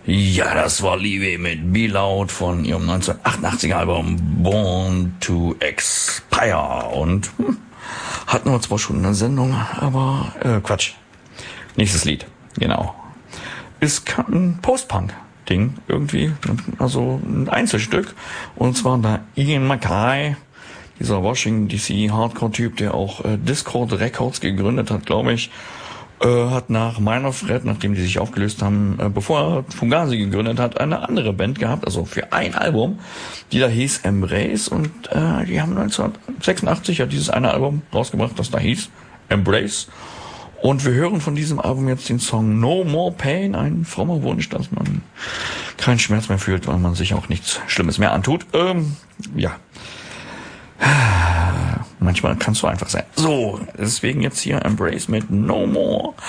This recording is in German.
Ja, das war Liebe mit Be Loud von ihrem 1988er Album Born to Expire und hatten wir zwar schon eine Sendung, aber Quatsch. Nächstes Lied, genau. Ist ein Post-Punk-Ding irgendwie, also ein Einzelstück, und zwar da Ian MacKaye, dieser Washington DC Hardcore-Typ, der auch Discord Records gegründet hat, glaube ich, hat nach Minor Threat, nachdem die sich aufgelöst haben, bevor er Fugazi gegründet hat, eine andere Band gehabt, also für ein Album, die da hieß Embrace, und die haben 1986 ja dieses eine Album rausgebracht, das da hieß Embrace, und wir hören von diesem Album jetzt den Song No More Pain, ein frommer Wunsch, dass man keinen Schmerz mehr fühlt, weil man sich auch nichts Schlimmes mehr antut. Ja. Manchmal kann es so einfach sein. So, deswegen jetzt hier Embrace mit No More